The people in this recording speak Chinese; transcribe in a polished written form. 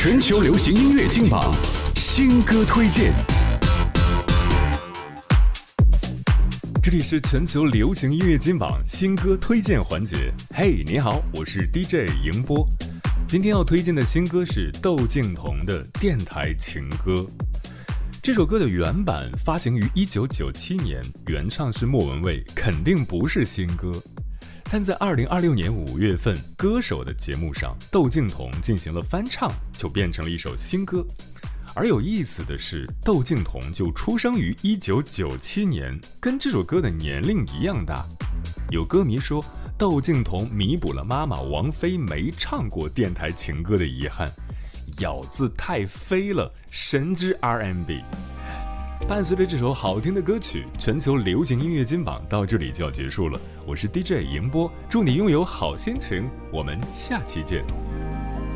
全球流行音乐金榜新歌推荐。这里是全球流行音乐金榜新歌推荐环节。嘿，你好，我是 DJ 迎波。今天要推荐的新歌是窦靖童的《电台情歌》。这首歌的原版发行于1997年，原唱是莫文蔚，肯定不是新歌。但在2026年5月份，歌手的节目上，窦靖童进行了翻唱，就变成了一首新歌。而有意思的是，窦靖童就出生于1997年，跟这首歌的年龄一样大。有歌迷说，窦靖童弥补了妈妈王菲没唱过电台情歌的遗憾，咬字太飞了，神之 R&B。伴随着这首好听的歌曲，全球流行音乐金榜到这里就要结束了。我是 DJ 迎波，祝你拥有好心情，我们下期见。